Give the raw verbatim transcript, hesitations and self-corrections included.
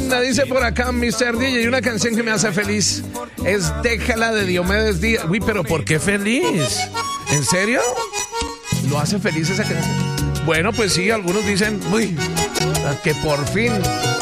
Linda, dice por acá mister D J, y una canción que me hace feliz es Déjala de Diomedes Díaz. Uy, pero ¿por qué feliz? ¿En serio? ¿Lo hace feliz esa canción? Bueno, pues sí, algunos dicen, uy, que por fin